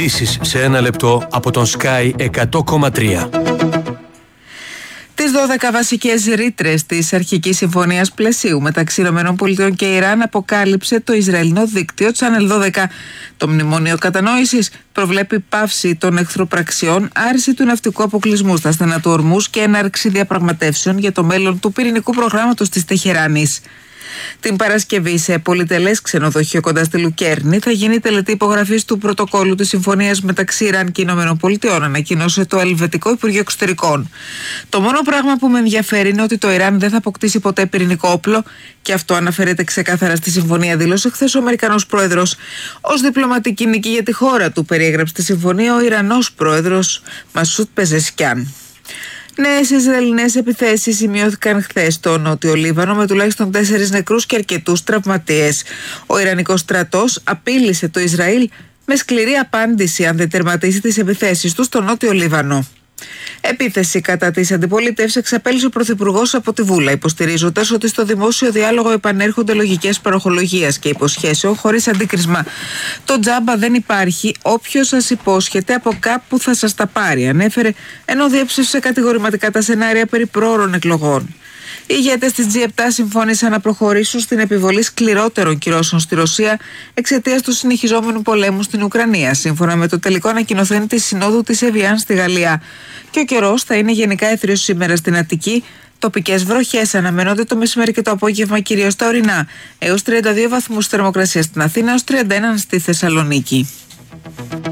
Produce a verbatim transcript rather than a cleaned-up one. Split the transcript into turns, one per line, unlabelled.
Ειδήσεις σε ένα λεπτό από τον Sky εκατό κόμμα τρία.
Τις δώδεκα βασικές ρήτρες της αρχικής συμφωνίας πλαισίου μεταξύ ΗΠΑ και Ιράν αποκάλυψε το Ισραηλινό δίκτυο Channel δώδεκα. Το μνημόνιο κατανόησης προβλέπει πάυση των εχθροπραξιών, άρση του ναυτικού αποκλεισμού στα στενά του Ορμούζ και έναρξη διαπραγματεύσεων για το μέλλον του πυρηνικού προγράμματος της Τεχεράνης. Την Παρασκευή, σε πολυτελές ξενοδοχείο κοντά στη Λουκέρνη, θα γίνει τελετή υπογραφής του πρωτοκόλλου της συμφωνίας μεταξύ Ιράν και ΗΠΑ, ανακοίνωσε το Ελβετικό Υπουργείο Εξωτερικών. Το μόνο πράγμα που με ενδιαφέρει είναι ότι το Ιράν δεν θα αποκτήσει ποτέ πυρηνικό όπλο, και αυτό αναφέρεται ξεκάθαρα στη συμφωνία, δήλωσε χθες ο Αμερικανός πρόεδρος. Ως διπλωματική νίκη για τη χώρα του, περιέγραψε τη συμφωνία ο Ιρανός πρόεδρος Μασούτ Πεζεσκιάν. Νέες Ισραηλινές επιθέσεις σημειώθηκαν χθες στο Νότιο Λίβανο με τουλάχιστον τέσσερις νεκρούς και αρκετούς τραυματίες. Ο Ιρανικός στρατός απείλησε το Ισραήλ με σκληρή απάντηση αν δεν τερματίσει τις επιθέσεις του στο Νότιο Λίβανο. Επίθεση κατά της αντιπολίτευσης εξαπέλυσε ο Πρωθυπουργός από τη Βούλα, υποστηρίζοντας ότι στο δημόσιο διάλογο επανέρχονται λογικές παροχολογίας και υποσχέσεων χωρίς αντίκρισμα. Το τζάμπα δεν υπάρχει, όποιος σας υπόσχεται από κάπου θα σας τα πάρει, ανέφερε, ενώ διέψευσε κατηγορηματικά τα σενάρια περί πρόωρων εκλογών. Οι ηγέτες της τζι επτά συμφώνησαν να προχωρήσουν στην επιβολή σκληρότερων κυρώσεων στη Ρωσία εξαιτίας του συνεχιζόμενου πολέμου στην Ουκρανία, σύμφωνα με το τελικό ανακοινωθέν της Συνόδου της Εβιάν στη Γαλλία. Και ο καιρός θα είναι γενικά έθριος σήμερα στην Αττική. Τοπικές βροχές αναμένονται το μεσημέρι και το απόγευμα, κυρίως στα ορεινά, έως τριάντα δύο βαθμούς θερμοκρασία στην Αθήνα, έως τριάντα ένα στη Θεσσαλονίκη.